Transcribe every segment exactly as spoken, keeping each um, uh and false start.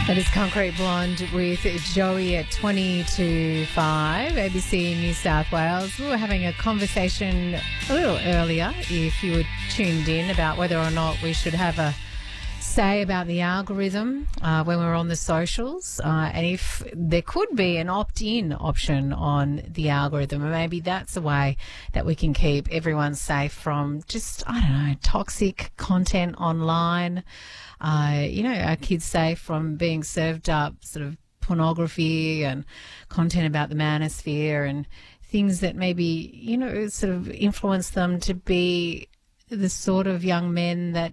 That is Concrete Blonde with Joey at twenty to five, A B C New South Wales. We were having a conversation a little earlier, if you were tuned in, about whether or not we should have a say about the algorithm uh, when we're on the socials, uh, and if there could be an opt-in option on the algorithm, and maybe that's a way that we can keep everyone safe from just, I don't know, toxic content online. Uh, you know, our kids safe from being served up sort of pornography and content about the manosphere and things that maybe, you know, sort of influence them to be the sort of young men that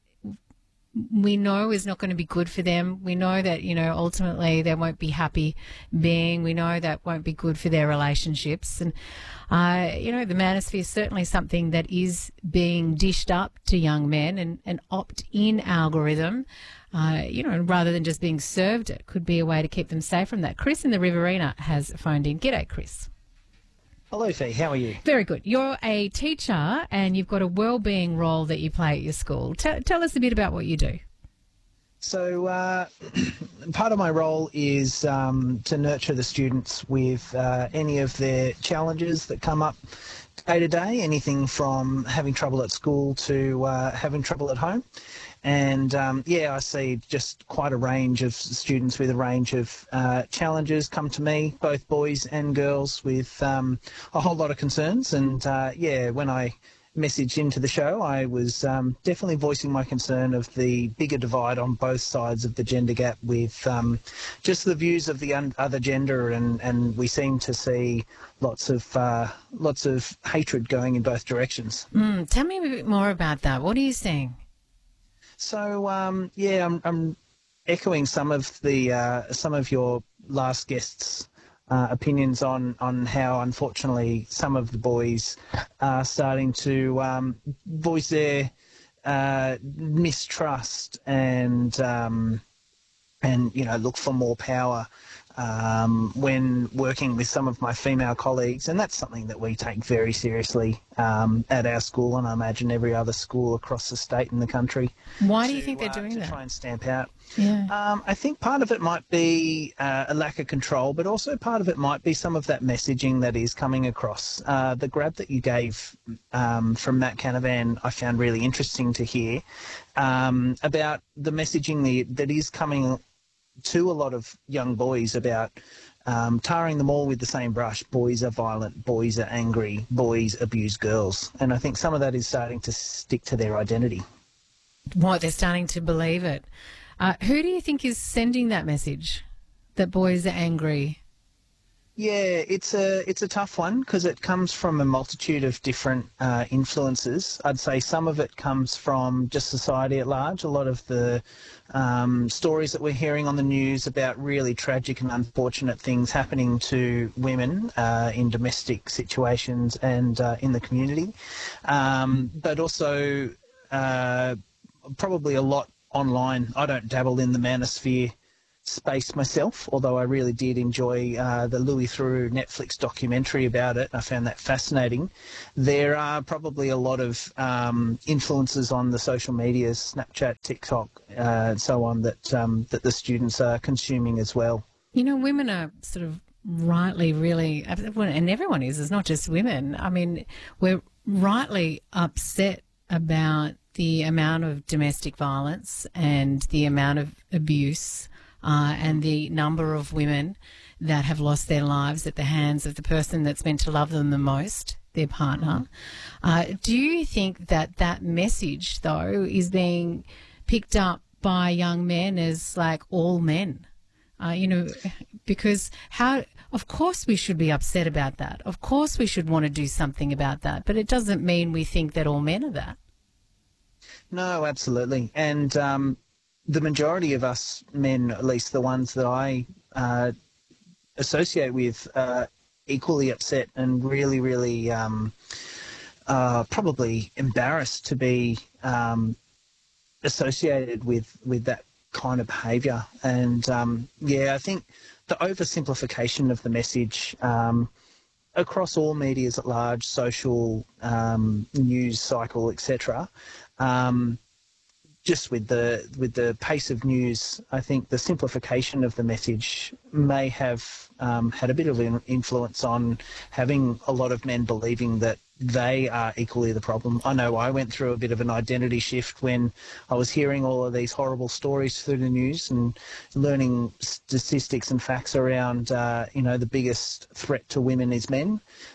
we know is not going to be good for them. We know that, you know, ultimately they won't be happy being. We know that won't be good for their relationships. And, uh, you know, the manosphere is certainly something that is being dished up to young men, and an opt-in algorithm, uh, you know, rather than just being served it, could be a way to keep them safe from that. Chris in the Riverina has phoned in. G'day, Chris. Hello, Fee. How are you? Very good. You're a teacher and you've got a wellbeing role that you play at your school. T- tell us a bit about what you do. So uh, part of my role is um, to nurture the students with uh, any of their challenges that come up day to day, anything from having trouble at school to uh, having trouble at home. And, um, yeah, I see just quite a range of students with a range of uh, challenges come to me, both boys and girls, with um, a whole lot of concerns. And, uh, yeah, when I messaged into the show, I was um, definitely voicing my concern of the bigger divide on both sides of the gender gap with um, just the views of the un- other gender. And, and we seem to see lots of, uh, lots of hatred going in both directions. Mm, tell me a bit more about that. What are you seeing? So, um, yeah, I'm, I'm echoing some of the uh, some of your last guests' uh, opinions on, on how, unfortunately, some of the boys are starting to um, voice their uh, mistrust and um, and you know look for more power um, when working with some of my female colleagues, and that's something that we take very seriously um, at our school, and I imagine every other school across the state and the country. Why do to, you think they're uh, doing to that? try and stamp out. Yeah. Um, I think part of it might be uh, a lack of control, but also part of it might be some of that messaging that is coming across. Uh, the grab that you gave um, from Matt Canavan I found really interesting to hear um, about the messaging the, that is coming to a lot of young boys about um, tarring them all with the same brush. Boys are violent, boys are angry, boys abuse girls. And I think some of that is starting to stick to their identity. What, they're starting to believe it. Uh, who do you think is sending that message, that boys are angry? Yeah, it's a it's a tough one because it comes from a multitude of different uh, influences. I'd say some of it comes from just society at large. A lot of the um, stories that we're hearing on the news about really tragic and unfortunate things happening to women uh, in domestic situations and uh, in the community, um, but also uh, probably a lot online. I don't dabble in the manosphere space myself, although I really did enjoy uh, the Louis Theroux Netflix documentary about it. I found that fascinating. There are probably a lot of um, influences on the social medias, Snapchat, TikTok, uh, and so on, that um, that the students are consuming as well. You know, women are sort of rightly really, and everyone is, it's not just women. I mean, we're rightly upset about the amount of domestic violence and the amount of abuse Uh, and the number of women that have lost their lives at the hands of the person that's meant to love them the most, their partner. Uh, do you think that that message, though, is being picked up by young men as like all men? Uh, you know, because how, of course we should be upset about that. Of course we should want to do something about that. But it doesn't mean we think that all men are that. No, absolutely. And um, the majority of us men, at least the ones that I uh, associate with, are equally upset and really, really um, uh, probably embarrassed to be um, associated with, with that kind of behaviour. And, um, yeah, I think the oversimplification of the message um, across all medias at large, social, um, news cycle, et cetera, um, just with the with the pace of news, I think the simplification of the message may have um, had a bit of an influence on having a lot of men believing that they are equally the problem. I know I went through a bit of an identity shift when I was hearing all of these horrible stories through the news and learning statistics and facts around, uh, you know, the biggest threat to women is men.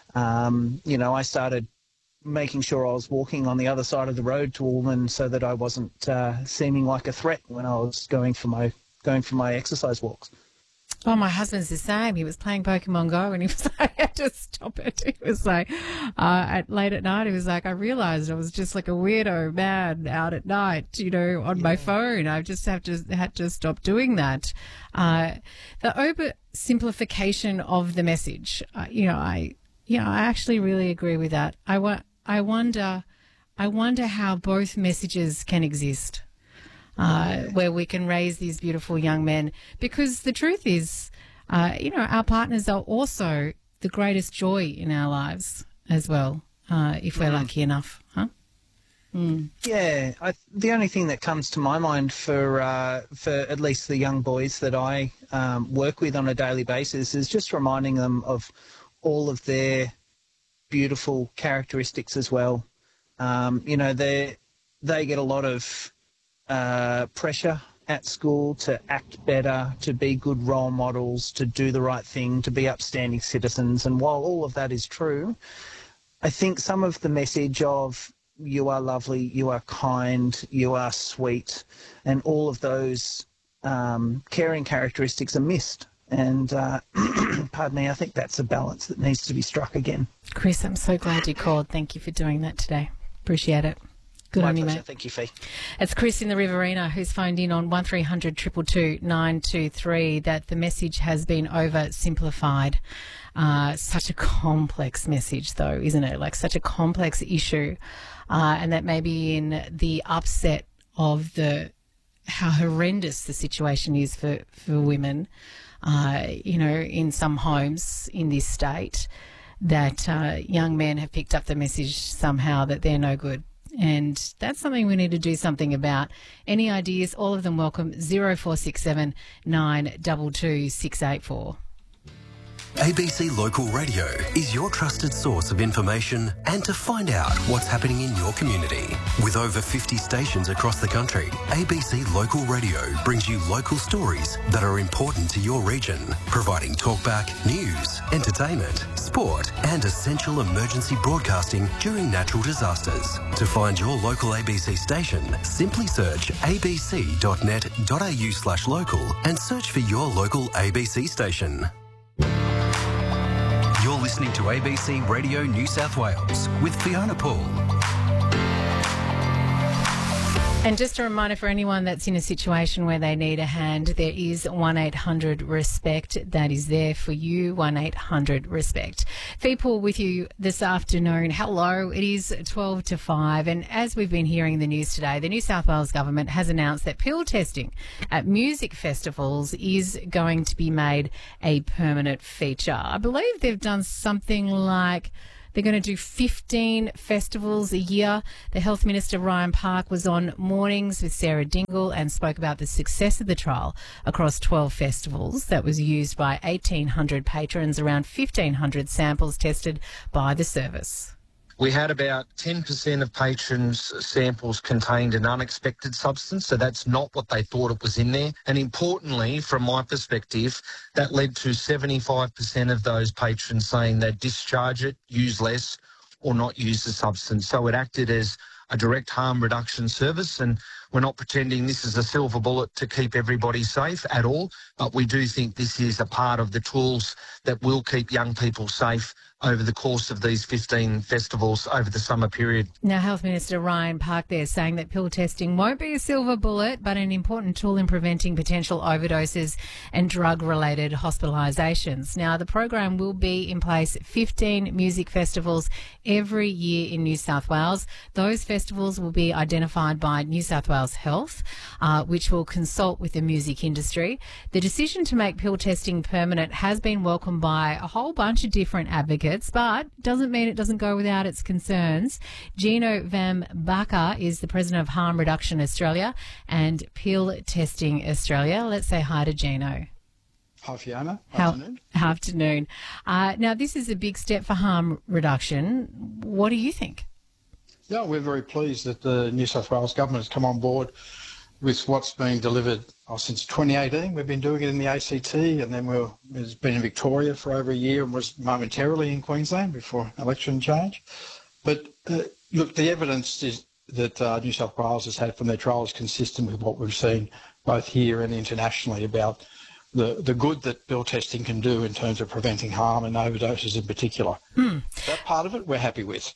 Um, you know, I started making sure I was walking on the other side of the road to a woman so that I wasn't uh, seeming like a threat when I was going for my going for my exercise walks. Oh, my husband's the same. He was playing Pokemon Go and he was like, I had to stop it. He was like, uh, at late at night, he was like, I realised I was just like a weirdo man out at night, you know, on yeah. my phone. I just have to had to stop doing that. Uh, the oversimplification of the message, uh, you know, I, you know, I actually really agree with that. I wa- I wonder, I wonder how both messages can exist. Uh, where we can raise these beautiful young men. Because the truth is, uh, you know, our partners are also the greatest joy in our lives as well, uh, if we're mm. lucky enough, huh? Mm. Yeah, I, the only thing that comes to my mind for uh, for at least the young boys that I um, work with on a daily basis is just reminding them of all of their beautiful characteristics as well. Um, you know, they they get a lot of Uh, pressure at school to act better, to be good role models, to do the right thing, to be upstanding citizens. And while all of that is true, I think some of the message of you are lovely, you are kind, you are sweet, and all of those um, caring characteristics are missed. And, uh, pardon me, I think that's a balance that needs to be struck again. Chris, I'm so glad you called. Thank you for doing that today. Appreciate it. Good My on you, pleasure. mate. Thank you, Fee. It's Chris in the Riverina who's phoned in on one three hundred two two two nine two three that the message has been oversimplified. Uh, such a complex message, though, isn't it? Like such a complex issue, uh, and that maybe in the upset of the how horrendous the situation is for for women, uh, you know, in some homes in this state, that uh, young men have picked up the message somehow that they're no good. And that's something we need to do something about. Any ideas? All of them welcome. zero four six seven nine two two six eight four. A B C Local Radio is your trusted source of information and to find out what's happening in your community. With over fifty stations across the country, A B C Local Radio brings you local stories that are important to your region, providing talkback, news, entertainment, sport and essential emergency broadcasting during natural disasters. To find your local A B C station, simply search abc.net.au slash local and search for your local A B C station. You're listening to A B C Radio New South Wales with Fiona Poole. And just a reminder for anyone that's in a situation where they need a hand, there is one eight hundred RESPECT that is there for you, one eight hundred RESPECT. Feepool with you this afternoon. Hello, it is twelve to five, and as we've been hearing in the news today, the New South Wales government has announced that pill testing at music festivals is going to be made a permanent feature. I believe they've done something like they're going to do fifteen festivals a year. The Health Minister, Ryan Park, was on Mornings with Sarah Dingle and spoke about the success of the trial across twelve festivals that was used by eighteen hundred patrons, around fifteen hundred samples tested by the service. We had about ten percent of patrons' samples contained an unexpected substance, so that's not what they thought it was in there. And importantly, from my perspective, that led to seventy-five percent of those patrons saying they'd discharge it, use less, or not use the substance. So it acted as a direct harm reduction service, and we're not pretending this is a silver bullet to keep everybody safe at all, but we do think this is a part of the tools that will keep young people safe over the course of these fifteen festivals over the summer period. Now, Health Minister Ryan Park there saying that pill testing won't be a silver bullet, but an important tool in preventing potential overdoses and drug-related hospitalisations. Now, the program will be in place fifteen music festivals every year in New South Wales. Those festivals will be identified by New South Wales Health, uh, which will consult with the music industry. The decision to make pill testing permanent has been welcomed by a whole bunch of different advocates, benefits, but doesn't mean it doesn't go without its concerns. Gino Van Bakker is the president of Harm Reduction Australia and Pill Testing Australia. Let's say hi to Gino. Hi, Fiona. How, Afternoon. Afternoon. Uh, now, this is a big step for harm reduction. What do you think? Yeah, we're very pleased that the New South Wales government has come on board with what's been delivered oh, since twenty eighteen. We've been doing it in the A C T, and then we'll, it's been in Victoria for over a year and was momentarily in Queensland before election change. But uh, look, the evidence is that uh, New South Wales has had from their trials consistent with what we've seen both here and internationally about the, the good that pill testing can do in terms of preventing harm and overdoses in particular. Mm. That part of it we're happy with.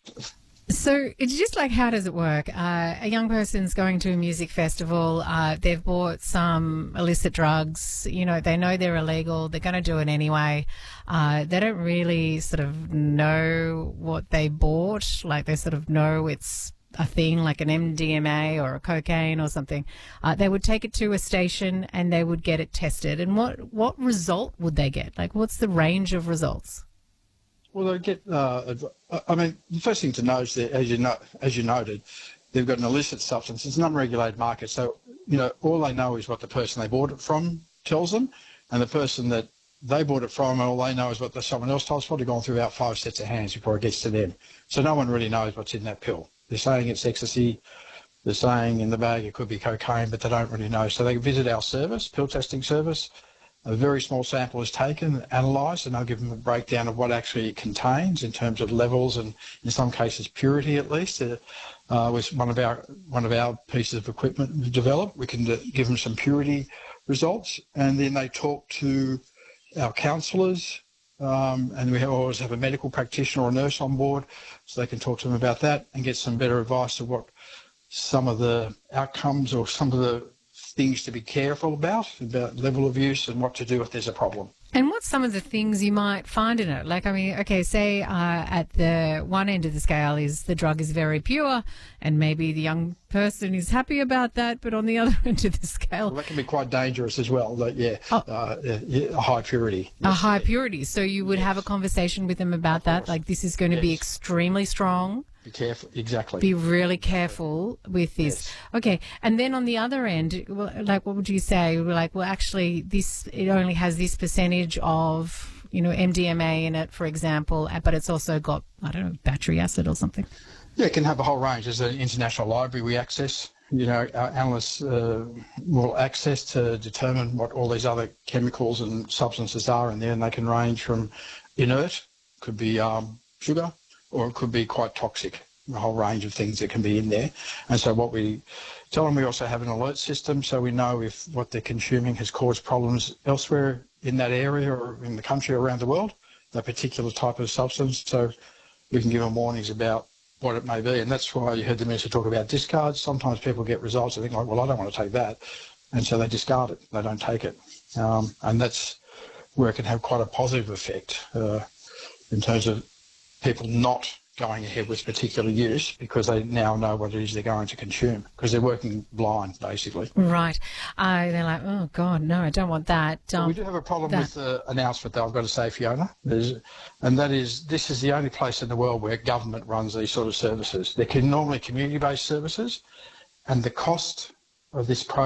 So it's just like, how does it work? Uh, a young person's going to a music festival, uh, they've bought some illicit drugs, you know, they know they're illegal, they're going to do it anyway. Uh, they don't really sort of know what they bought, like they sort of know it's a thing like an M D M A or a cocaine or something. Uh, they would take it to a station and they would get it tested. And what, what result would they get? Like, what's the range of results? Well, they get. Uh, I mean, the first thing to know is that, as you know, as you noted, they've got an illicit substance. It's an unregulated market, so you know all they know is what the person they bought it from tells them, and the person that they bought it from, all they know is what the, someone else tells. Probably gone through about five sets of hands before it gets to them. So no one really knows what's in that pill. They're saying it's ecstasy. They're saying in the bag it could be cocaine, but they don't really know. So they visit our service, pill testing service. A very small sample is taken, analysed, and I'll give them a breakdown of what actually it contains in terms of levels and, in some cases, purity at least. Uh, uh, was one of our one of our pieces of equipment we developed. We can d- give them some purity results, and then they talk to our counsellors, um, and we always have a medical practitioner or nurse on board, so they can talk to them about that and get some better advice of what some of the outcomes or some of the things to be careful about, about level of use and what to do if there's a problem. And what's some of the things you might find in it? Like, I mean, okay, say uh, at the one end of the scale is the drug is very pure and maybe the young person is happy about that, but on the other end of the scale... Well, that can be quite dangerous as well, that, yeah, oh. uh, yeah, a high purity. A high purity. So you would yes. have a conversation with them about that, like this is going to yes. be extremely strong. Be careful, exactly. Be really careful with this. Yes. Okay, and then on the other end, well, like what would you say? Like, well, actually, this it only has this percentage of, you know, M D M A in it, for example, but it's also got, I don't know, battery acid or something. Yeah, it can have a whole range. There's an international library we access. You know, our analysts uh, will access to determine what all these other chemicals and substances are in there, and they can range from inert, could be um, sugar, or it could be quite toxic, a whole range of things that can be in there. And so what we tell them, we also have an alert system, so we know if what they're consuming has caused problems elsewhere in that area or in the country or around the world, that particular type of substance. So we can give them warnings about what it may be. And that's why you heard the minister talk about discards. Sometimes people get results and think like, well, I don't want to take that. And so they discard it, they don't take it. Um, and that's where it can have quite a positive effect uh, in terms of people not going ahead with particular use because they now know what it is they're going to consume because they're working blind, basically. Right. Uh, they're like, oh, God, no, I don't want that. Um, well, we do have a problem that... with the announcement, though, I've got to say, Fiona, There's, and that is this is the only place in the world where government runs these sort of services. They're normally community-based services, and the cost of this program